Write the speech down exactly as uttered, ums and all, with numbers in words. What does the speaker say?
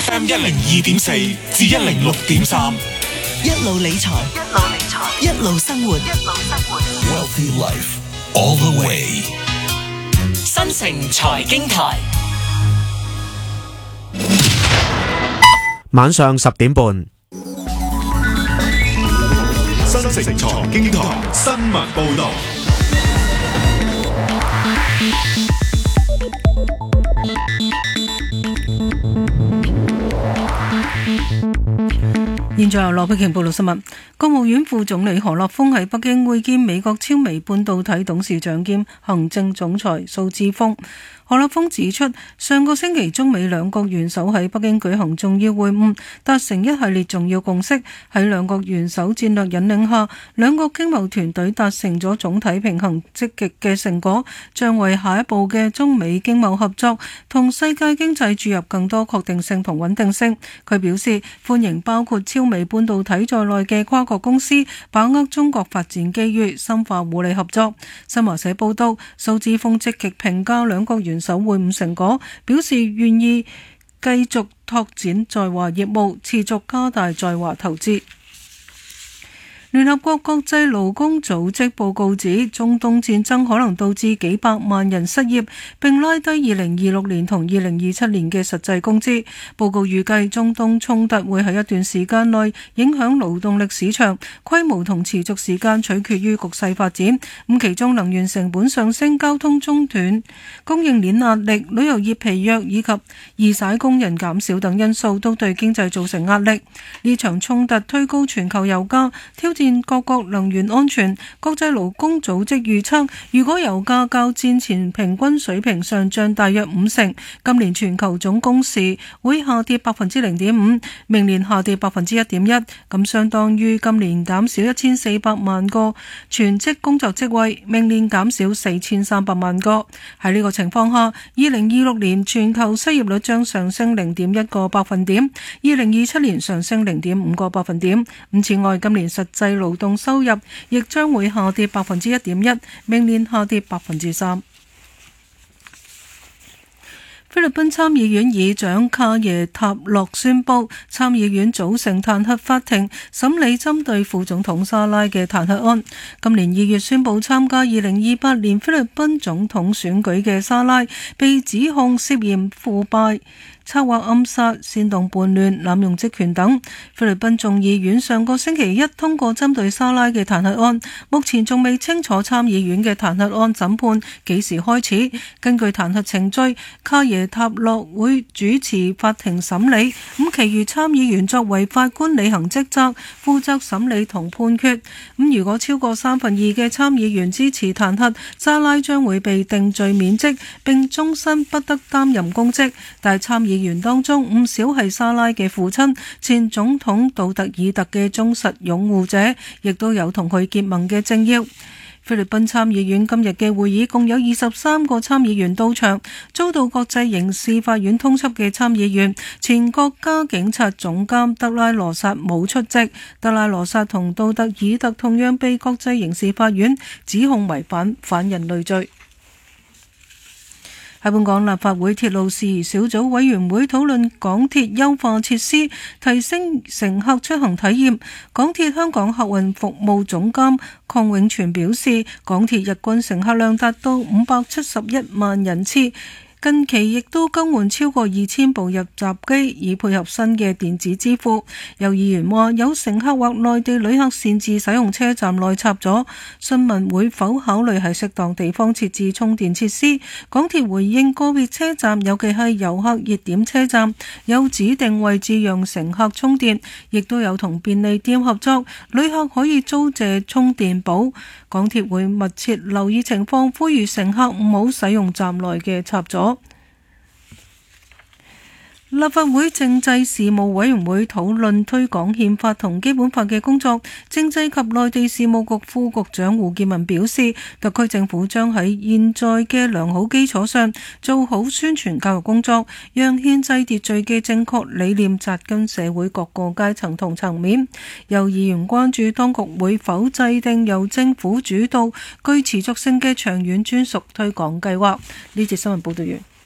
F M 一零二點四至一零六點三， 一路理財，一路理財，一路生活，一路生活。 Wealthy Life all the way。 新城財經台， 晚上十點半。 新城財經台新聞報道。 現在由羅碧瓊報道新聞。國務院副總理何立峰喺北京會見美國超微半導體董事長兼行政總裁蘇姿豐。何立峰指出，上個星期中美兩國元首喺北京舉行重要會晤，達成一系列重要共識。喺兩國元首戰略引領下，兩國經貿團隊達成咗總體平衡積極嘅成果，將為下一步嘅中美經貿合作同世界經濟注入更多確定性同穩定性。佢表示歡迎包括超微半導體在內嘅跨國公司把握中國發展機遇，深化互利合作。新華社報道，蘇姿豐積極評價兩國元首會晤成果，表示願意繼續拓展在華業務，持續加大在華投資。聯合國國際勞工組織報告指，中東戰爭可能導致幾百萬人失業，並拉低二零二六年同二零二七年嘅實際工資。報告預計，中東衝突會喺一段時間內影響勞動力市場，規模同持續時間取決於局勢發展。咁其中能源成本上升、交通中斷、供應鏈壓力、旅遊業疲弱以及二洗工人減少等因素都對經濟造成壓力。呢場衝突推高全球油價，挑戰各國能源安全。國際勞工組織預測，如果油價較戰前平均水平上漲大約五成，今年全球總工時會下跌百分之零點五，明年下跌百分之一點一，咁相當於今年減少一千四百萬個全職工作職位，明年減少四千三百萬個。喺呢個情況下，二零二六年全球失業率將上升零點一個百分點，二零二七年上升零點五個百分點。咁此外，今年實際勞動收入亦將會下跌百分之一點一，明年下跌百分之三。菲律賓參議院議長卡耶塔洛宣布，參議院組成彈劾法庭，審理針對副總統沙拉嘅彈劾案。今年二月宣布參加二零二八年菲律賓總統選舉嘅沙拉，被指控涉嫌腐敗、策劃暗殺、煽動叛亂、濫用職權等。菲律賓眾議院上個星期一通過針對沙拉嘅彈劾案，目前仲未清楚參議院嘅彈劾案審判幾時開始。根據彈劾程序，卡耶塔洛會主持法庭審理，咁其餘參議員作為法官履行職責，負責審理同判決。咁如果超過三分二嘅參議員支持彈劾，沙拉將會被定罪免職，並終身不得擔任公職。但係參議員當中唔少係沙拉嘅父親，前總統杜特爾特嘅忠實擁護者，亦都有同佢結盟嘅政要。菲律賓參議院今日嘅會議共有二十三個參議員到場，遭到國際刑事法院通緝嘅參議員前國家警察總監德拉羅薩冇出席。德拉羅薩同杜特爾特同樣被國際刑事法院指控違反反人類罪。喺本港立法會鐵路事宜小組委員會討論港鐵優化設施，提升乘客出行體驗。港鐵香港客運服務總監鄺永全表示，港鐵日均乘客量達到五百七十一萬人次。近期亦都更換超過二千部入閘機，以配合新嘅電子支付。有議員話，有乘客或內地旅客擅自使用車站內插座，詢問會否考慮喺適當地方設置充電設施。港鐵回應，個別車站，尤其係遊客熱點車站，有指定位置讓乘客充電，亦都有同便利店合作，旅客可以租借充電寶。港鐵會密切留意情況，呼籲乘客唔好使用站內嘅插座。立法會政制事務委員會討論推廣憲法同基本法嘅工作。政制及內地事務局副局長胡建文表示，特區政府將喺現在嘅良好基礎上做好宣傳教育工作，讓憲制秩序嘅正確理念扎根社會各個階層同層面。有議員關注當局會否制定由政府主導、具持續性嘅長遠專屬推廣計劃。呢節新聞報道完。